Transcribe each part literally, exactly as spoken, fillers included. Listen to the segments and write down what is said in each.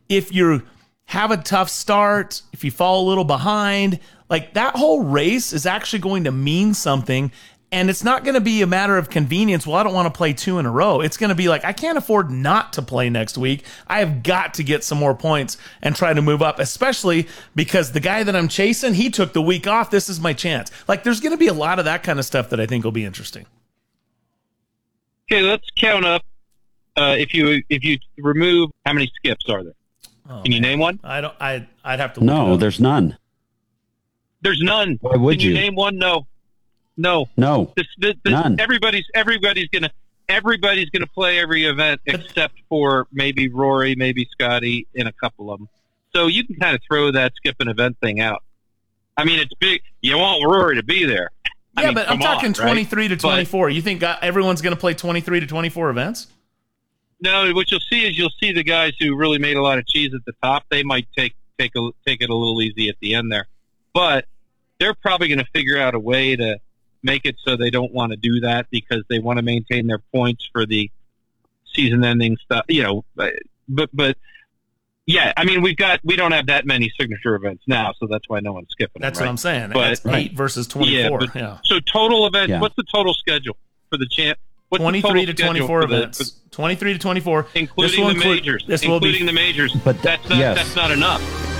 if you have a tough start, if you fall a little behind, like that whole race is actually going to mean something. And it's not going to be a matter of convenience. Well, I don't want to play two in a row. It's going to be like, I can't afford not to play next week. I have got to get some more points and try to move up, especially because the guy that I'm chasing, he took the week off. This is my chance. Like, there's going to be a lot of that kind of stuff that I think will be interesting. Okay, let's count up. Uh, if you if you remove, how many skips are there? Oh, Can you man. name one? I don't. I I'd have to. Look No, there's none. There's none. Why would Can you you? name one? No. No, No, this, this, this, none. Everybody's everybody's gonna everybody's gonna play every event except for maybe Rory, maybe Scotty, and a couple of them. So you can kind of throw that skip an event thing out. I mean, it's big. You want Rory to be there. I yeah, mean, but I'm talking on, twenty-three right? to twenty-four. But, you think everyone's going to play twenty-three to twenty-four events? No, what you'll see is you'll see the guys who really made a lot of cheese at the top. They might take take a, take it a little easy at the end there, but they're probably going to figure out a way to make it so they don't want to do that because they want to maintain their points for the season-ending stuff. You know, but but yeah, I mean we've got we don't have that many signature events now, so that's why no one's skipping. That's them, what right? I'm saying. But, That's eight versus twenty-four. Yeah, but, yeah. So total events. Yeah. What's the total schedule for the champ? What's twenty-three the to twenty-four the, events. for, twenty-three to twenty-four, including the include, majors. This including will be, the majors. But th- that's not yes. that's not enough.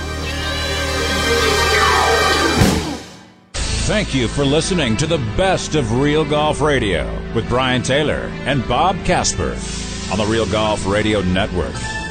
Thank you for listening to the best of Real Golf Radio with Brian Taylor and Bob Casper on the Real Golf Radio Network.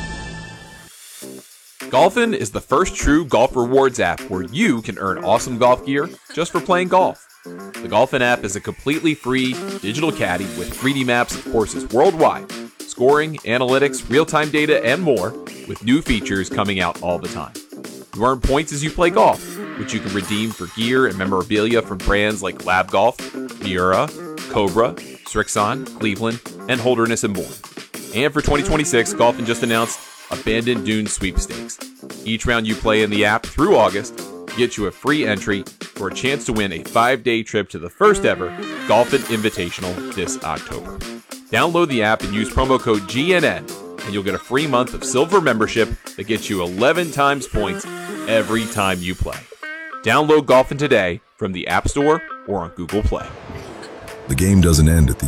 Golfin is the first true golf rewards app where you can earn awesome golf gear just for playing golf. The Golfin app is a completely free digital caddy with three D maps of courses worldwide, scoring, analytics, real-time data, and more, with new features coming out all the time. You earn points as you play golf, which you can redeem for gear and memorabilia from brands like Lab Golf, Miura, Cobra, Srixon, Cleveland, and Holderness and more. And for twenty twenty-six, Golfin just announced Abandoned Dunes Sweepstakes. Each round you play in the app through August gets you a free entry for a chance to win a five-day trip to the first ever Golfin Invitational this October. Download the app and use promo code G N N, and you'll get a free month of silver membership that gets you eleven times points every time you play. Download Golfin today from the App Store or on Google Play. The game doesn't end at the